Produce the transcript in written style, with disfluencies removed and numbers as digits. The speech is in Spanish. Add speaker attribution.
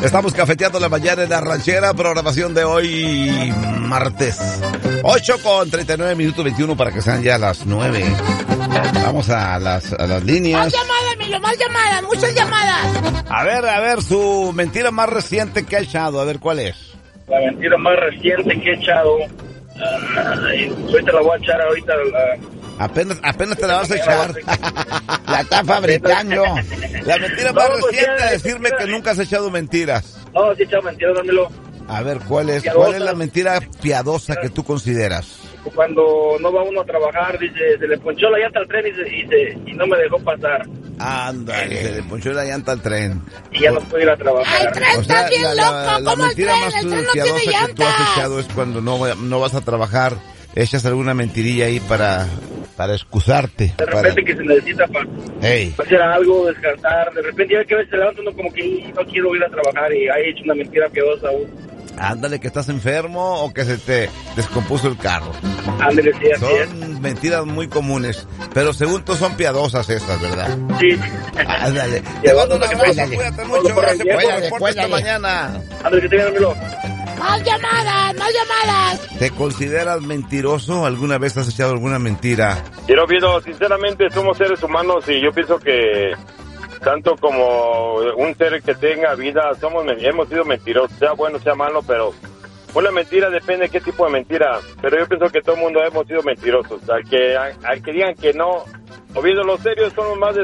Speaker 1: Estamos cafeteando la mañana en la ranchera, programación de hoy, martes. 8:39, 21 para que sean ya las 9. Vamos a las líneas.
Speaker 2: Más llamadas, Emilio, más llamadas, muchas llamadas.
Speaker 1: A ver, su mentira más reciente que ha echado, a ver, ¿cuál es?
Speaker 3: La mentira más reciente que he echado. Ahorita la voy a echar ahorita.
Speaker 1: Apenas te la vas a echar. La está fabricando. La mentira más reciente es decirme que nunca has echado mentiras.
Speaker 3: No, sí he echado mentiras, dámelo.
Speaker 1: A ver, ¿cuál es la mentira piadosa que tú consideras?
Speaker 3: Cuando no va uno a trabajar, dice, se le ponchó la llanta al tren y no me dejó pasar.
Speaker 1: Ándale, se le ponchó la llanta al tren.
Speaker 3: Y ya no puedo ir a trabajar.
Speaker 2: ¡El tren está bien loco! ¿Cómo el tren? El tren no tiene
Speaker 1: piadosa que tú has echado
Speaker 2: llantas.
Speaker 1: es cuando no vas a trabajar, echas alguna mentirilla ahí para excusarte.
Speaker 3: De repente que se necesita para hacer algo, descansar. De repente ya que a veces se levanta uno como que no quiero ir a trabajar y hay hecho una mentira piadosa aún.
Speaker 1: Ándale, que estás enfermo o que se te descompuso el carro.
Speaker 3: Ándale, sí, así es.
Speaker 1: Son mentiras muy comunes, pero según tú son piadosas estas, ¿verdad?
Speaker 3: Sí.
Speaker 1: Ándale. Te mando un abrazo, cuídate mucho, gracias por el reporte esta mañana.
Speaker 3: Ándale, que te vean, amigo.
Speaker 2: ¡Más llamadas, más llamadas!
Speaker 1: ¿Te consideras mentiroso? ¿Alguna vez has echado alguna mentira?
Speaker 4: Quiero, Viedo, sinceramente somos seres humanos y yo pienso que tanto como un ser que tenga vida, hemos sido mentirosos, sea bueno, sea malo, pero una mentira depende de qué tipo de mentira. Pero yo pienso que todo el mundo hemos sido mentirosos. Al que digan que no, olvido los serios, son los más